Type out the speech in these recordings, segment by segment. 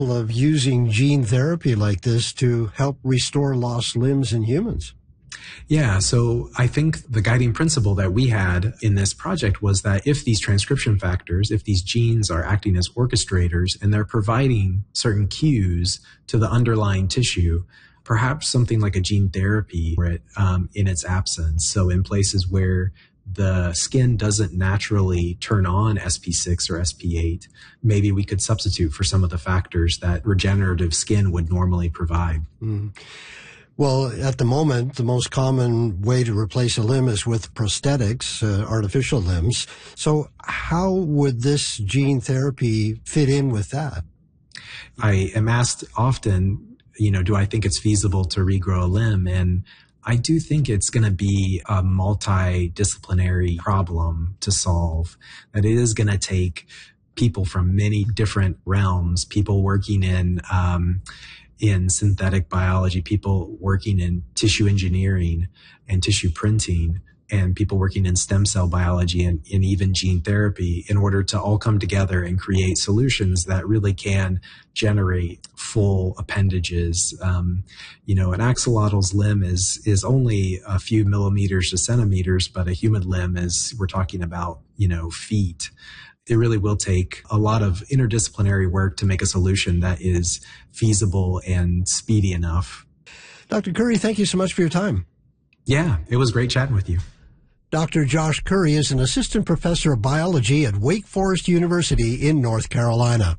of using gene therapy like this to help restore lost limbs in humans? Yeah, so I think the guiding principle that we had in this project was that if these transcription factors, if these genes are acting as orchestrators and they're providing certain cues to the underlying tissue, perhaps something like a gene therapy in its absence. So in places where the skin doesn't naturally turn on SP6 or SP8, maybe we could substitute for some of the factors that regenerative skin would normally provide. Mm. Well, at the moment, the most common way to replace a limb is with prosthetics, artificial limbs. So how would this gene therapy fit in with that? I am asked often, do I think it's feasible to regrow a limb? And I do think it's going to be a multidisciplinary problem to solve, that it is going to take people from many different realms, people working in synthetic biology, people working in tissue engineering and tissue printing, and people working in stem cell biology and even gene therapy, in order to all come together and create solutions that really can generate full appendages. An axolotl's limb is only a few millimeters to centimeters, but a human limb we're talking about, feet. It really will take a lot of interdisciplinary work to make a solution that is feasible and speedy enough. Dr. Curry, thank you so much for your time. Yeah, it was great chatting with you. Dr. Josh Curry is an assistant professor of biology at Wake Forest University in North Carolina.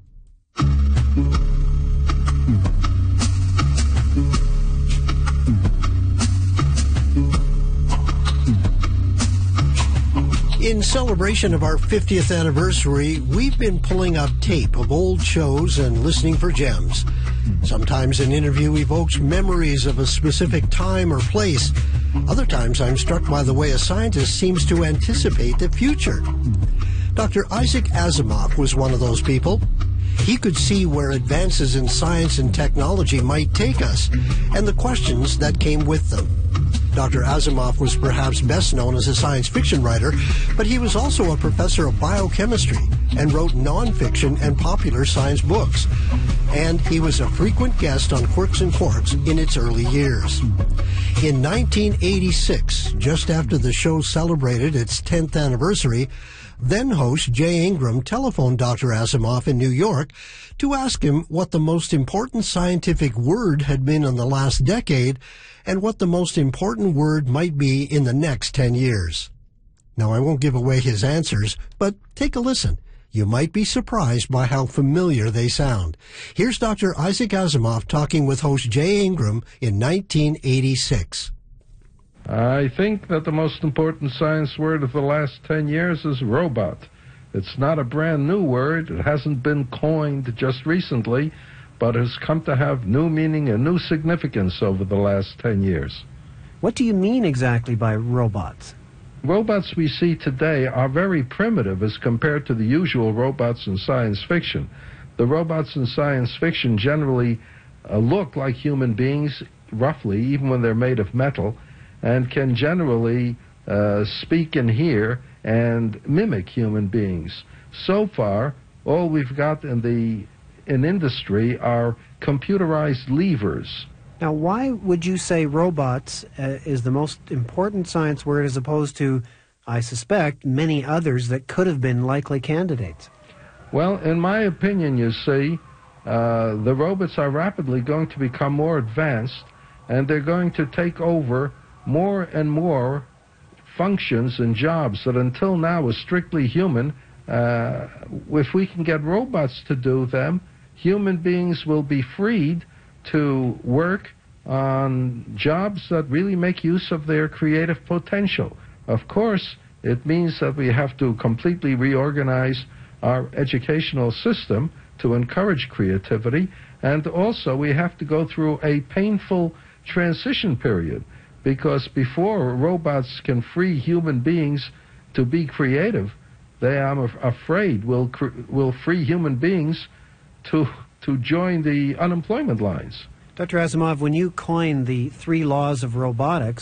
In celebration of our 50th anniversary, we've been pulling up tape of old shows and listening for gems. Sometimes an interview evokes memories of a specific time or place. Other times I'm struck by the way a scientist seems to anticipate the future. Dr. Isaac Asimov was one of those people. He could see where advances in science and technology might take us, and the questions that came with them. Dr. Asimov was perhaps best known as a science fiction writer, but he was also a professor of biochemistry and wrote nonfiction and popular science books. And he was a frequent guest on Quirks and Quarks in its early years. In 1986, just after the show celebrated its 10th anniversary, then-host Jay Ingram telephoned Dr. Asimov in New York to ask him what the most important scientific word had been in the last decade and what the most important word might be in the next 10 years. Now, I won't give away his answers, but take a listen. You might be surprised by how familiar they sound. Here's Dr. Isaac Asimov talking with host Jay Ingram in 1986. I think that the most important science word of the last 10 years is robot. It's not a brand new word. It hasn't been coined just recently, but has come to have new meaning and new significance over the last 10 years. What do you mean exactly by robots? Robots we see today are very primitive as compared to the usual robots in science fiction. The robots in science fiction generally look like human beings, roughly, even when they're made of metal, and can generally speak and hear and mimic human beings. So far, all we've got in industry are computerized levers. Now, why would you say robots is the most important science word as opposed to, I suspect, many others that could have been likely candidates? Well, in my opinion, you see, the robots are rapidly going to become more advanced, and they're going to take over more and more functions and jobs that until now were strictly human. If we can get robots to do them, human beings will be freed to work on jobs that really make use of their creative potential. Of course, it means that we have to completely reorganize our educational system to encourage creativity, and also we have to go through a painful transition period, because before robots can free human beings to be creative, they, I'm afraid, will free human beings to join the unemployment lines. Dr. Asimov, when you coined the 3 laws of robotics,